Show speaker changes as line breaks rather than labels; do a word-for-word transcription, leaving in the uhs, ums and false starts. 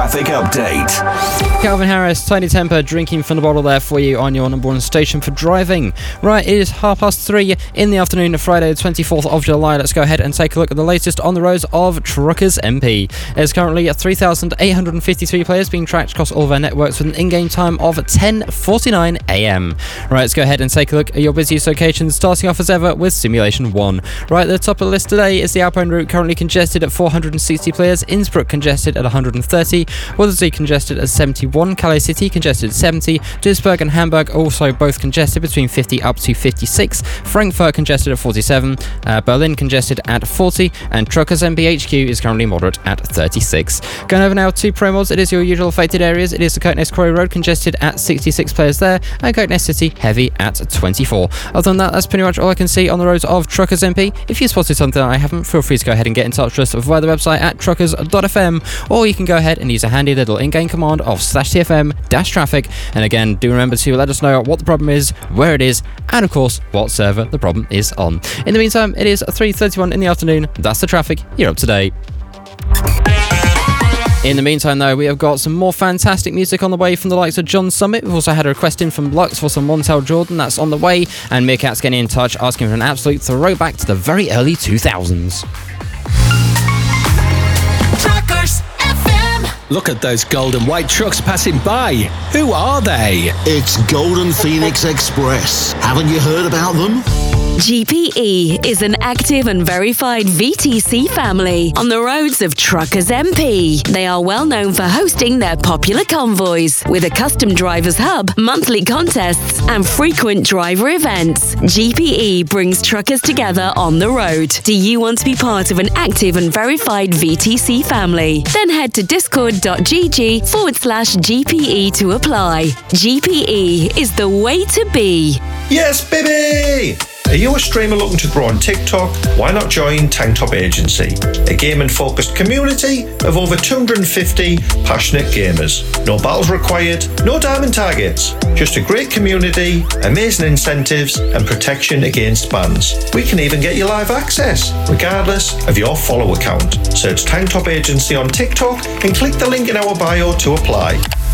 traffic update.
Calvin Harris, Tiny Temper, drinking from the bottle there for you on your number one station for driving. Right, it is half past three in the afternoon of Friday, the twenty-fourth of July. Let's go ahead and take a look at the latest on the roads of Truckers M P. There's currently three thousand eight hundred fifty-three players being tracked across all of our networks with an in-game time of ten forty-nine a m. Right, let's go ahead and take a look at your busiest locations, starting off as ever with Simulation one. Right at the top of the list today is the Alpine route, currently congested at four hundred sixty players, Innsbruck congested at one hundred thirty, Wörthersee congested at seventy-one, Calais City congested at seventy, Duisburg and Hamburg also both congested between fifty up to fifty-six, Frankfurt congested at forty-seven, uh, Berlin congested at forty, and Truckers M P H Q is currently moderate at thirty-six. Going over now to Promos, it is your usual affected areas. It is the Kirkness Quarry Road congested at sixty-six players there, and Kirkness City heavy at twenty-four. Other than that, that's pretty much all I can see on the roads of Truckers M P. If you spotted something I haven't, feel free to go ahead and get in touch with us via the website at truckers dot f m, or you can go ahead and use a handy little in-game command of slash T F M dash traffic. And again, do remember to let us know what the problem is, where it is, and of course what server the problem is on. In the meantime, it is three thirty-one in the afternoon. That's the traffic. You're up to date. In the meantime, though, we have got some more fantastic music on the way from the likes of John Summit. We've also had a request in from Lux for some Montel Jordan. That's on the way. And Meerkat's getting in touch, asking for an absolute throwback to the very early two thousands.
Truckers F M.
Look at those gold and white trucks passing by. Who are they?
It's Golden Phoenix Express. Haven't you heard about them?
G P E is an active and verified V T C family on the roads of Truckers M P. They are well known for hosting their popular convoys with a custom drivers hub, monthly contests, and frequent driver events. G P E brings truckers together on the road. Do you want to be part of an active and verified V T C family? Then head to discord.gg forward slash GPE to apply. G P E is the way to be.
Yes, baby! Are you a streamer looking to grow on TikTok? Why not join Tank Top Agency, a gaming-focused community of over two hundred fifty passionate gamers. No battles required, no diamond targets, just a great community, amazing incentives, and protection against bans. We can even get you live access, regardless of your follow account. Search Tank Top Agency on TikTok and click the link in our bio to apply.